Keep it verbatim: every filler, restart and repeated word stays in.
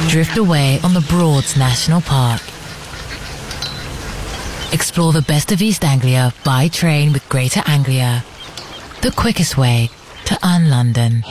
Drift away on the Broads National Park. Explore the best of East Anglia by train with Greater Anglia. The quickest way to Un-London.